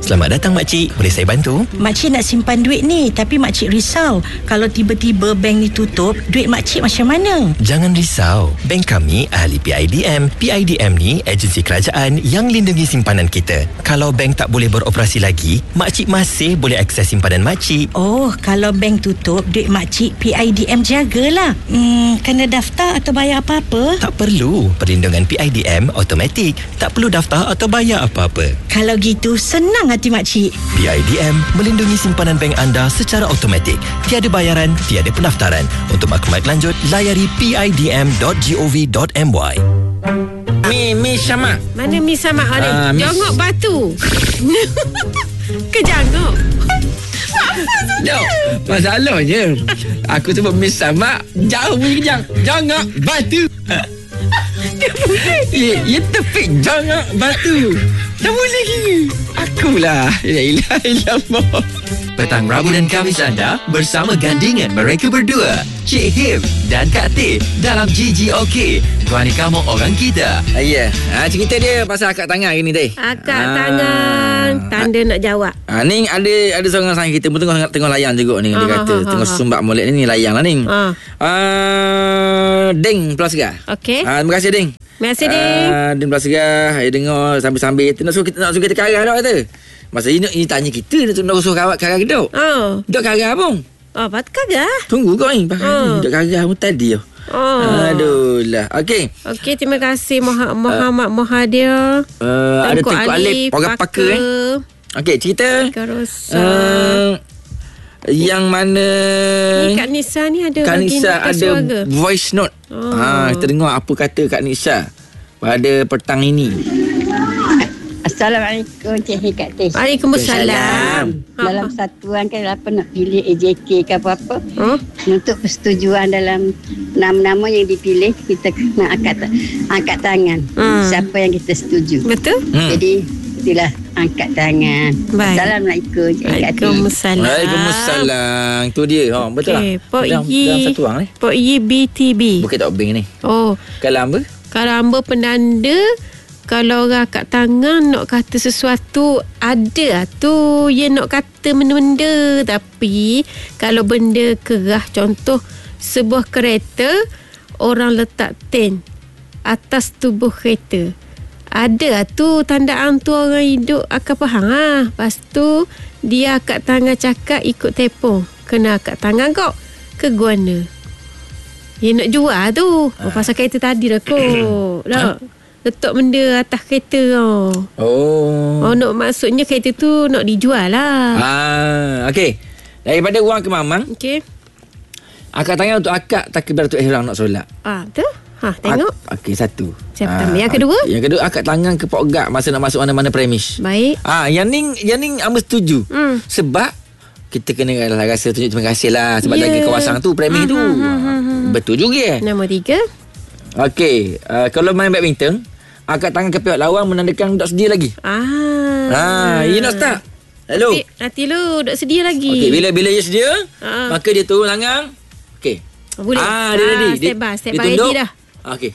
Selamat datang makcik, boleh saya bantu? Makcik nak simpan duit ni, tapi makcik risau kalau tiba-tiba bank ni tutup, duit makcik macam mana? Jangan risau, bank kami ahli PIDM. PIDM ni agensi kerajaan yang lindungi simpanan kita. Kalau bank tak boleh beroperasi lagi, makcik masih boleh akses simpanan makcik. Oh, kalau bank tutup, duit makcik PIDM jagalah. Kena daftar atau bayar apa-apa? Tak perlu, perlindungan PIDM automatik. Tak perlu daftar atau bayar apa-apa. Kalau gitu, senang hati makcik. PIDM melindungi simpanan bank anda secara automatik. Tiada bayaran, tiada pendaftaran. Untuk maklumat lanjut, layari pidm.gov.my. Mi Syama. Mana Mi Sama ni? Jongok batu. Kejangok. Jom. Masalahnya aku sebut Miss Sama jauh punya kejang. Jongok batu. Ya tepik jongok batu. Tak boleh gini. Akulah. La ilaha illallah. Petang Rabu dan Khamis anda bersama gandingan mereka berdua, Cik Him dan Kak Teh dalam GGOK. Tuan ni kamu orang kita. Ya. Cerita dia pasal akak tangan hari ni, Teh. Akak tangan. Tanda nak jawab. Ni ada seorang sahabat kita pun tengah layan juga ni. Dia kata tengah sumbat molek ni layan lah ni. Ding Pulau Segar. Okey. Terima kasih Ding. Terima kasih Ding. Ding Pulau Segar. Saya dengar sambil-sambil nak suruh kita karah dah kata. Masa ini tanya kita nak suruh kawat karah ke dok? Dok karah pun. Pat karah. Tunggu kau ni. Dok karah pun tadi. Aduh lah. Okey, terima kasih Muhammad Mohadir. Ada Tengku Alif orang pakar Okey, cerita yang mana ni Kak Nisa ni ada Kak Nisa ada suara. Voice note. Kita dengar apa kata Kak Nisa pada petang ini. Assalamualaikum Cik Kak Teh. Waalaikumsalam. Dalam satuan kan apa nak pilih AJK ke apa-apa, untuk persetujuan dalam nama-nama yang dipilih, kita kena angkat tangan. Siapa yang kita setuju. Betul. Jadi itulah angkat tangan. Baik. Assalamualaikum Cik Kak Teh. Waalaikumsalam. Waalaikumsalam. Itu dia. Betul lah. Dalam satuan ni. Pok Yi BTB. Bukan tak bank ni. Kalau apa? Kalau hamba penanda, kalau orang kat tangan nak kata sesuatu, ada tu dia nak kata benda-benda. Tapi kalau benda kerah, contoh sebuah kereta, orang letak tin atas tubuh kereta, ada tu tandaan tu, orang hidup akan faham. Lepas tu dia akak tangan cakap ikut tepung, kena akak tangan kau ke guana. Dia nak jual tu. Pasal kereta tadi dah kot. Letak benda atas kereta nak maksudnya kereta tu nak dijual lah. Okey. Daripada wang ke mamang. Okey. Akak tangan untuk akak takbiratul ihram nak solat. Betul. Tengok. Okey, satu. Siapa pertama? Yang kedua? Yang kedua akak tangan ke pokgak masa nak masuk mana-mana premis. Baik. Yang ni amba setuju. Sebab kita kena rasa tunjuk terima kasih lah sebab jaga kawasan tu, premis tu. Betul juga. Nombor 3. Okey, kalau main badminton, akak tangan ke pihak lawan menandakan tak sedia lagi. You nak start? Hello. Nanti lu duk sedia lagi. Okey, bila dia sedia, maka dia turun tangan. Okey. Boleh. Dia ready. Step by ready dah. Okey.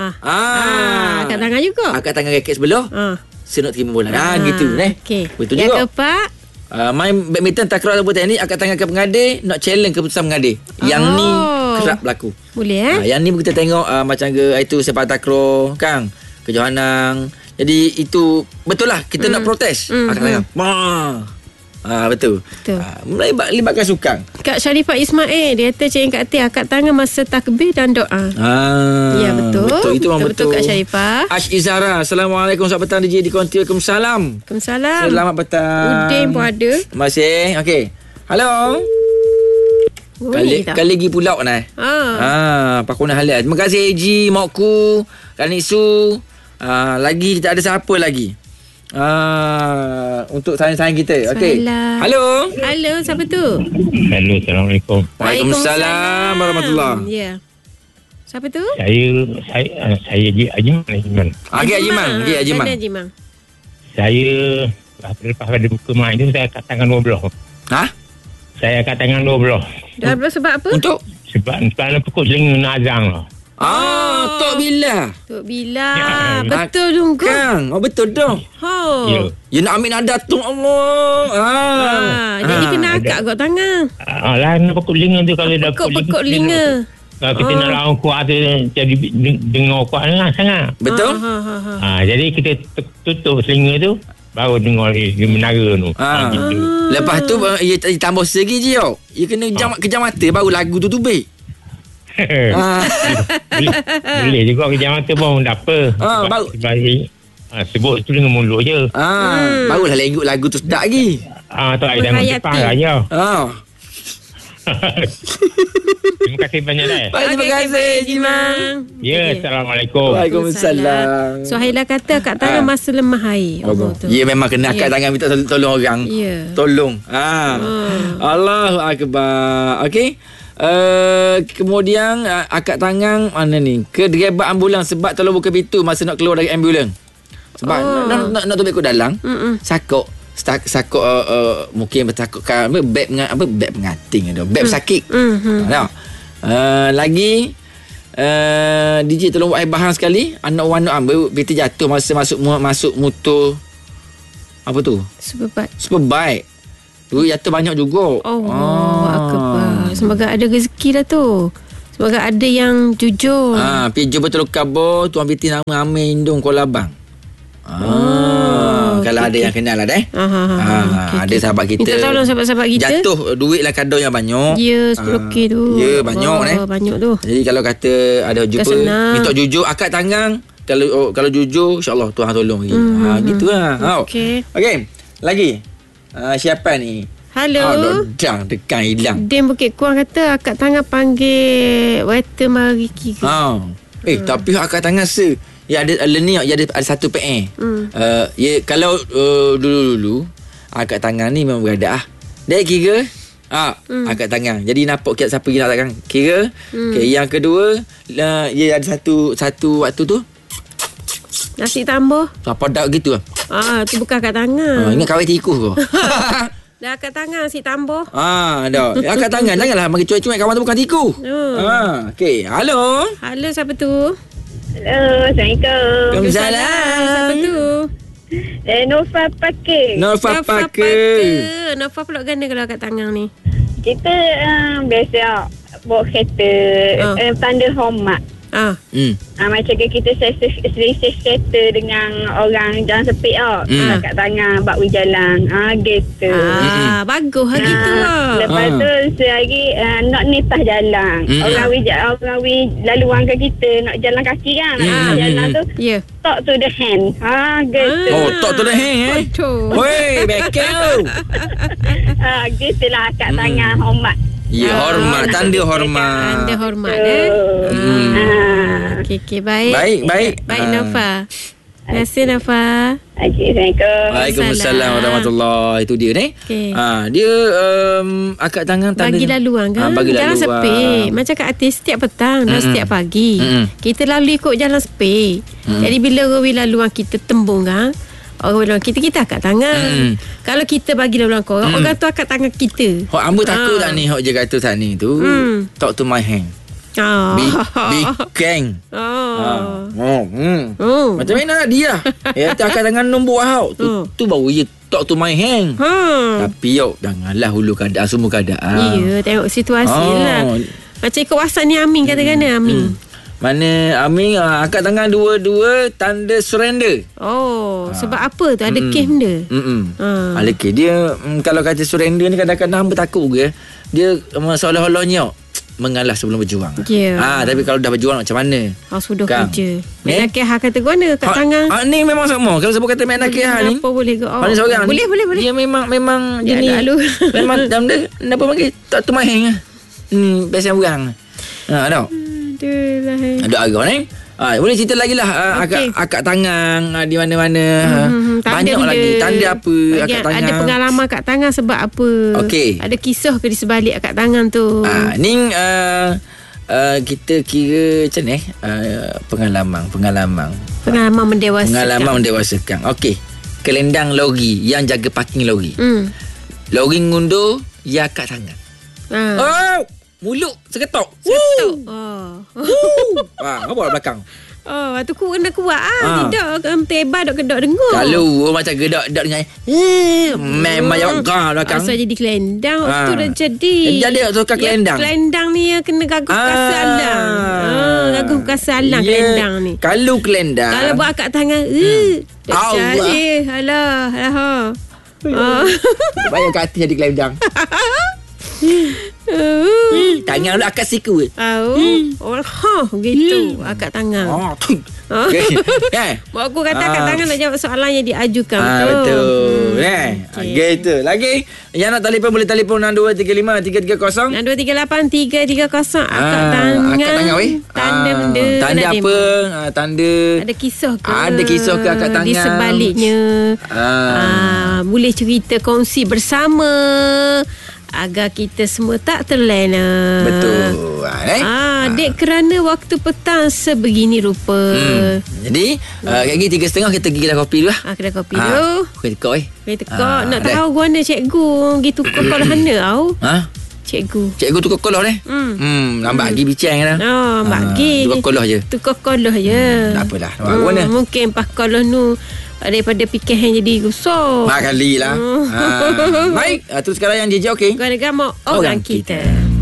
Akak tangan juga. Akak tangan raket sebelah. Saya nak terima bola. Gitu Okey. Betul yang juga. Yang keempat, main badminton takraw dalam teknik, akak tangan ke pengadil nak challenge keputusan pengadil. Yang ni kerap berlaku. Boleh yang ni kita tengok macam itu sepak takraw Kang kejohanan. Jadi itu betul lah kita nak protes. Akak tangan. Betul. Mulai libatkan sukan. Kak Sharifah Ismail dia kata Cik Kak Teh akak tangan masa takbir dan doa. Ya betul. Itu orang betul. Kak Sharifah. Ash Izara, Assalamualaikum, selamat petang DJ di Konti. Waalaikumsalam. Selamat petang. Udin pun ada. Masih. Okey. Halo. Kali lagi pula Pakuna halal. Terima kasih AG, Mokku, Kanisu. Lagi kita ada siapa lagi? Untuk sayang-sayang kita. Okey. Halo, siapa tu? Halo, Assalamualaikum. Waalaikumsalam warahmatullahi. Ya. Siapa tu? Saya Hajiman. Hajiman. Saya lepas pada buka mak itu saya kat tangan 12. Dah sebab apa? Sebab nak pukul telinga nak azang lah. Tok Bila. Tok Bila. Ya, Betul juga. Kang. Betul dah. Ya. Ya nak ambil nak datung Allah. Jadi kena akak kot tangan. Lah nak pekuk telinga tu kalau dah Pekuk telinga. Kalau kita nak lawan kuat tu jadi dengar kuat sangat. Betul? Jadi kita tutup telinga tu baru dengar dia menara tu. Gitu. Lepas tu ia tambah segi je yo. Ia kena kejam mata baru lagu tu baik. Boleh juga kejam mata pun tak apa. Sebut tu dengan mulut je. Barulah lagu tu sedap lagi. Tak ada dengan depan aja. Terima kasih banyak dah. Terima kasih Jimang. Ya, Assalamualaikum. Waalaikumsalam. Suhaila kata akak tangan masa lemah air. Ya memang kena akak tangan minta tolong orang. Tolong. Allahu akbar. Okey. Kemudian akak tangan mana ni? Ke driver ambulans sebab tolong buka pintu masa nak keluar dari ambulans. Sebab nak tubik ke dalam. Sakok mungkin bertakutkan beg pengating beg sakit. Lagi DJ tolong buat air bahan sekali. Anak betul jatuh masa masuk motor apa tu? Superbike. Tu jatuh banyak juga. Akbar. Semoga ada rezeki dah tu. Semoga ada yang jujur. Pijau betul kabar Tuan Biti nama Amin Indung Kuala Abang. Kalau ada yang kenal lah ada sahabat kita minta tolong sahabat-sahabat kita jatuh duit lah kado yang banyak. Ya 10k tu. Ya banyak banyak tu. Jadi kalau kata ada jumpa minta jujur akak tangan. Kalau jujur InsyaAllah Tuhan tolong lagi. Gitulah. Okey lagi siapa ni? Halo. Dekan hilang. Din Bukit Kuang kata akak tangan panggil waiter Mariki ke? Tapi akak tangan ya ada ni ya ada satu PR. Ya kalau dulu akak tangan ni memang berada dia kira akak tangan. Jadi nampak siapa pergi nak tangan. Kira yang kedua ya ada satu waktu tu nasi tambah. Apa dak gitu tu bukan akak tangan. Ingat kawin tikus kau. Dah akak tangan nasi tambah. Dah. Akak tangan janganlah bagi cuek-cuek kawan tu bukan tikus. Okey, halo. Halo siapa tu? Halo, Assalamualaikum. Waalaikumsalam. Siapa tu? Nova Pakir. Nova Pakir. Nova peluk ganda kalau akak tangan ni. Kita biasa bawa kereta tanda hormat. Macam kita sering kereta dengan orang jalan sepik kat tangan bak jalan gitu. Bagus gitu lah. Lepas tu sehari nak nitah jalan. Orang laluan ke kita nak jalan kaki kan. Jalan tu talk to the hand. Gitu. Talk to the hand Woi bekel. Gitulah kat tangan hormat. Ya hormat. Tanda hormat. Tanda hormat Okey baik Nova. Terima kasih Nova. Assalamualaikum. Waalaikumsalam warahmatullahi. Itu dia ni. Dia akak tangan tanda bagi laluan kan. Jalan sepi. Macam kat artis setiap petang dan setiap pagi. Kita lalu ikut jalan sepi. Jadi bila rawi laluan kita tembung kan, orang laluan kita akak tangan. Kalau kita bagi laluan korang, orang tu akak tangan kita. Hok ambo takut tak ni hok je kata tak ni tu. Talk to my hand. Big Kang. Macam mana dia? Akak tangan nombor tu baru je talk to my hand. Tapi janganlah hulu keadaan semua keadaan. Ya, tengok situasi lah. Macam ikut WhatsApp ni Amin katakan Amin. Mana Amin akak tangan dua-dua tanda surrender. Sebab apa tu? Ada kes benda? Ada kes. Dia kalau kata surrender ni kadang-kadang hamba takut ke. Dia seolah-olahnya mengalah sebelum berjuang. Tapi kalau dah berjuang macam mana? Sudah kerja. Mek nakih kata guna kat tangan. Ni memang sama. Kalau sebut kata mek nakih ni. Apa boleh ke? Mana seorang boleh. Dia memang jenis. Memang dalam dia apa panggil? Tak tu main. Biasa orang. Ada. Ada agak ni. Boleh cerita lagi lah akak tangan di mana-mana. Banyak lagi. Tanda apa akak tangan. Ada pengalaman akak tangan sebab apa. Ada kisah ke di sebalik akak tangan tu. Ni kita kira macam ni pengalaman mendewasakan. Kelendang lori yang jaga parking lori. Lori ngundur ya akak tangan. Mulut seketuk. Apa buat belakang? Tu ku kena kuat Tidak tebal dok kedok dengar. Kalau macam gedok-gedok dengan memang jawab kau belakang. Asal jadi kelendang. Tu dah jadi. Jadi tu kan kelendang. Kelendang ni kena gagah kasa alang. Gagah kasa alang kelendang ni. Kalau kelendang. Kalau buat kat tangan. Allah. Alah. Bayar kat hati jadi kelendang. Tangan lu akak siku. Gitu akak tangan. Mak aku kata akak tangan nak jawab soalan yang diajukan. Betul. Gitu. Lagi yang nak telefon boleh telefon 6235 330 6238 330. Akak tangan. Akak tangan weh. Tanda benda. Tanda apa? Tanda ada kisah ke? Ada kisah ke akak tangan? Di sebaliknya. Boleh cerita kongsi bersama agar kita semua tak terlena. Betul. Dek kerana waktu petang sebegini rupa. Jadi kayak gini 3.30 kita pergi kedai kopi dulu lah. Kedai kopi dulu. Kita tekak nak tahu mana cikgu gitu kokol hana tau. Cikgu tu kokolah deh. Lambat lagi bincang dah. Lambat lagi. Tu kokolah je. Tak apalah. Mungkin pas kolah nu daripada fikir yang jadi gosok. Mak kali lah. Baik, tu sekarang yang JJ okey. Gara-gara orang kita.